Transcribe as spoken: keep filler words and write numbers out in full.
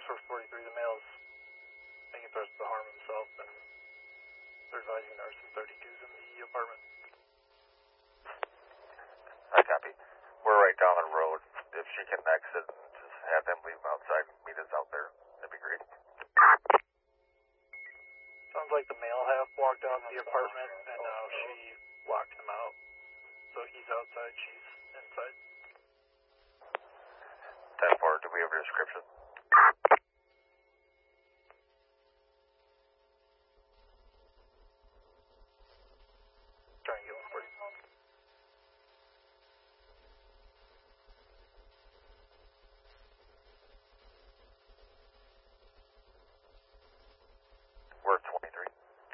for forty-three, the male's making threats to harm himself, and they're advising there are some thirty-twos in the apartment. I copy. We're right down the road. If she can exit and just have them leave outside, meet us out there, that'd be great. Sounds like the male half walked out of the apartment, and now she locked him out. So he's outside, she's inside. ten four, do we have a description?